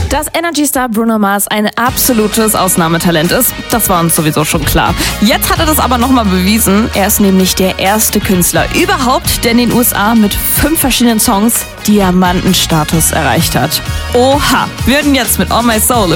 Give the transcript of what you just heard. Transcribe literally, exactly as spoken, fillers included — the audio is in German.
Dass Energy-Star Bruno Mars ein absolutes Ausnahmetalent ist, das war uns sowieso schon klar. Jetzt hat er das aber nochmal bewiesen. Er ist nämlich der erste Künstler überhaupt, der in den U S A mit fünf verschiedenen Songs Diamantenstatus erreicht hat. Oha! Wir hören jetzt mit All My Soul